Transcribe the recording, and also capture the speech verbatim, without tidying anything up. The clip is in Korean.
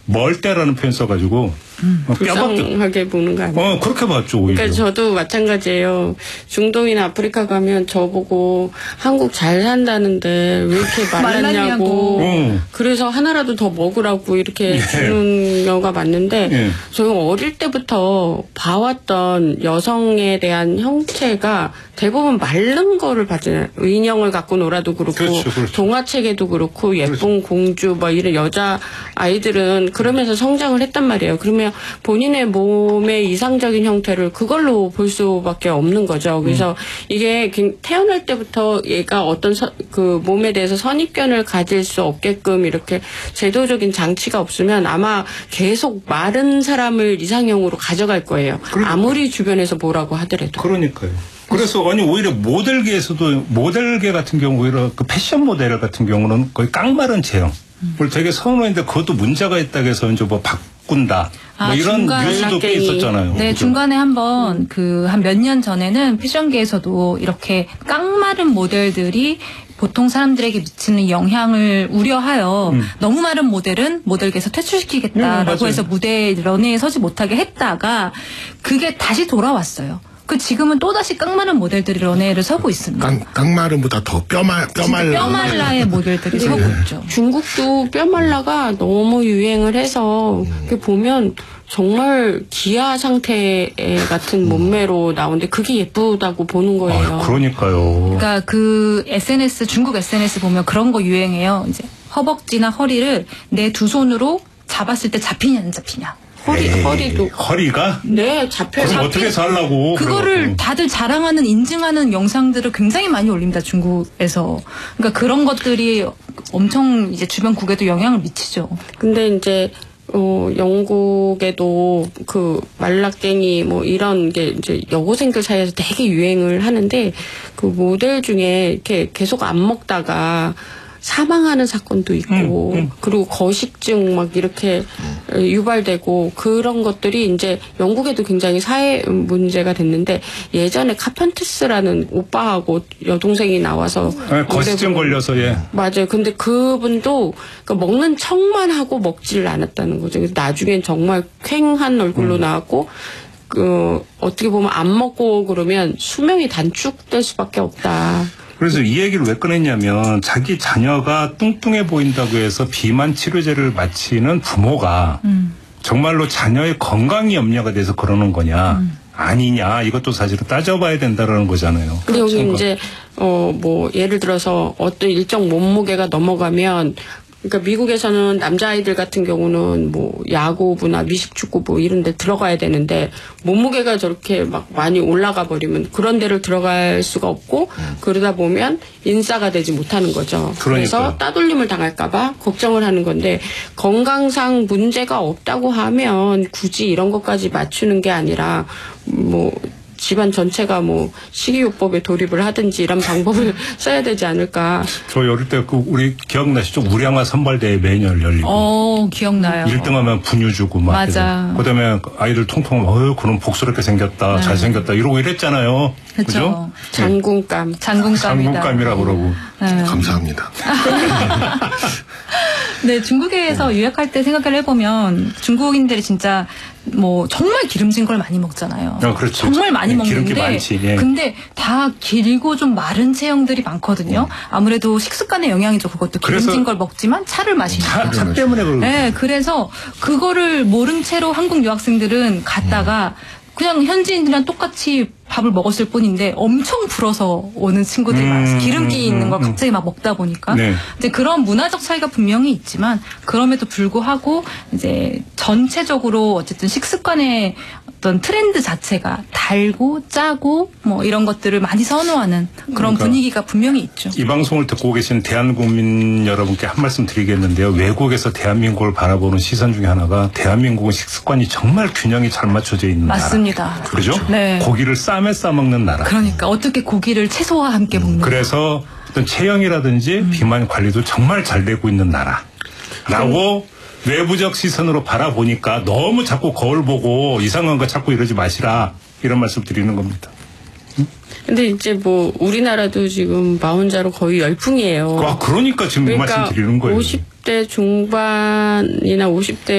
멀때라는 표현 써가지고 음, 뼈밖에 불쌍하게 보는 거 아니에요? 어 그렇게 봤죠. 오히려. 그러니까 저도 마찬가지예요. 중동이나 아프리카 가면 저보고 한국 잘 산다는데 왜 이렇게 말랐냐고. 어. 그래서 하나라도 더 먹으라고 이렇게 예. 주는 경우가 많은데 예. 저는 어릴 때부터 봐왔던 여성에 대한 형체가 대부분 마른 거를 봤잖아요. 인형을 갖고 놀아도 그렇고 그렇죠, 그렇죠. 동화책에도 그렇고 예쁜 그렇죠. 공주 뭐 이런 여자 아이들은 그러면서 성장을 했단 말이에요. 그러면 본인의 몸의 이상적인 형태를 그걸로 볼 수밖에 없는 거죠. 그래서 음. 이게 태어날 때부터 얘가 어떤 서, 그 몸에 대해서 선입견을 가질 수 없게끔 이렇게 제도적인 장치가 없으면 아마 계속 마른 사람을 이상형으로 가져갈 거예요. 그러니까. 아무리 주변에서 뭐라고 하더라도. 그러니까요. 그래서 아니 오히려 모델계에서도 모델계 같은 경우 오히려 그 패션 모델 같은 경우는 거의 깡마른 체형. 음. 되게 선호했는데 그것도 문제가 있다고 해서 이제 뭐 바꾼다. 아, 뭐 이런 뉴스도 꽤 있었잖아요. 네, 그죠? 중간에 한번 그 한 몇 년 전에는 패션계에서도 이렇게 깡마른 모델들이 보통 사람들에게 미치는 영향을 우려하여 음. 너무 마른 모델은 모델계에서 퇴출시키겠다라고 음, 해서 무대 런웨이에 서지 못하게 했다가 그게 다시 돌아왔어요. 그 지금은 또다시 깡마른 모델들이 런웨이를 서고 있습니다. 깡, 깡마른보다 더 뼈말, 뼈말라. 뼈말라의 모델들이 네. 서고 있죠. 중국도 뼈말라가 너무 유행을 해서 음. 보면 정말 기아 상태 같은 몸매로 나오는데 그게 예쁘다고 보는 거예요. 아, 그러니까요. 그러니까 그 에스엔에스, 중국 에스엔에스 보면 그런 거 유행해요. 이제 허벅지나 허리를 내 두 손으로 잡았을 때 잡히냐 안 잡히냐. 허리, 에이, 허리도. 허리가? 네, 잡혀. 그럼 어떻게 살라고. 그거를 그래갖고. 다들 자랑하는, 인증하는 영상들을 굉장히 많이 올립니다, 중국에서. 그러니까 그런 것들이 엄청 이제 주변 국에도 영향을 미치죠. 근데 이제, 어, 영국에도 그 말라깽이 뭐 이런 게 이제 여고생들 사이에서 되게 유행을 하는데 그 모델 중에 이렇게 계속 안 먹다가 사망하는 사건도 있고 음, 음. 그리고 거식증 막 이렇게 음. 유발되고 그런 것들이 이제 영국에도 굉장히 사회 문제가 됐는데 예전에 카펜터스라는 오빠하고 여동생이 나와서 네, 거식증 걸려서 예 맞아요. 근데 그분도 그러니까 먹는 척만 하고 먹지를 않았다는 거죠. 그래서 나중엔 정말 쾌한 얼굴로 음. 나왔고 그 어떻게 보면 안 먹고 그러면 수명이 단축될 수밖에 없다. 그래서 이 얘기를 왜 꺼냈냐면 자기 자녀가 뚱뚱해 보인다고 해서 비만 치료제를 마치는 부모가 음. 정말로 자녀의 건강이 염려가 돼서 그러는 거냐 음. 아니냐 이것도 사실은 따져봐야 된다라는 거잖아요. 근데 여기 이제 어 뭐 예를 들어서 어떤 일정 몸무게가 넘어가면 그러니까 미국에서는 남자아이들 같은 경우는 뭐 야구부나 미식축구부 이런 데 들어가야 되는데 몸무게가 저렇게 막 많이 올라가 버리면 그런 데를 들어갈 수가 없고 음. 그러다 보면 인싸가 되지 못하는 거죠. 그러니까요. 그래서 따돌림을 당할까 봐 걱정을 하는 건데 건강상 문제가 없다고 하면 굳이 이런 것까지 맞추는 게 아니라 뭐 집안 전체가 뭐 식이요법에 돌입을 하든지 이런 방법을 써야 되지 않을까. 저 어릴 때 그 우리 기억나시죠? 우량화 선발대회 매년 열리고. 어, 기억나요. 일 등 하면 분유 주고 막. 맞아. 그다음에 아이들 통통 어휴 그럼 복스럽게 생겼다. 네. 잘생겼다. 이러고 이랬잖아요. 그렇죠. 그죠? 장군감. 장군감이다. 장군감이라고 그러고. 네. 감사합니다. 네, 중국에서 유학할 때 생각을 해보면 중국인들이 진짜 뭐 정말 기름진 걸 많이 먹잖아요. 어, 그렇죠. 정말 많이 네, 먹는데 기름기 많지. 예. 근데 다 길고 좀 마른 체형들이 많거든요. 음. 아무래도 식습관의 영향이죠. 그것도 기름진 걸 먹지만 차를 마시니까. 차, 차 때문에 그런 네, 그래서 그거를 모른 채로 한국 유학생들은 갔다가 음. 그냥 현지인들이랑 똑같이 밥을 먹었을 뿐인데 엄청 불어서 오는 친구들이 음, 많았어요. 기름기 음, 있는 걸 갑자기 막 먹다 보니까. 네. 이제 그런 문화적 차이가 분명히 있지만 그럼에도 불구하고 이제 전체적으로 어쨌든 식습관의 어떤 트렌드 자체가 달고 짜고 뭐 이런 것들을 많이 선호하는 그런 그러니까 분위기가 분명히 있죠. 이 방송을 듣고 계신 대한국민 여러분께 한 말씀 드리겠는데요. 외국에서 대한민국을 바라보는 시선 중에 하나가 대한민국은 식습관이 정말 균형이 잘 맞춰져 있는 맞습니다. 나라. 그죠? 네. 고기를 쌈에 싸먹는 나라. 그러니까 어떻게 고기를 채소와 함께 먹는 그래서 어떤 체형이라든지 음. 비만 관리도 정말 잘 되고 있는 나라라고 음. 외부적 시선으로 바라보니까 너무 자꾸 거울 보고 이상한 거 자꾸 이러지 마시라 이런 말씀 드리는 겁니다. 응? 근데 이제 뭐 우리나라도 지금 마흔자로 거의 열풍이에요. 아, 그러니까 지금 그러니까 말씀 드리는 거예요. 오십 대 중반이나 오십 대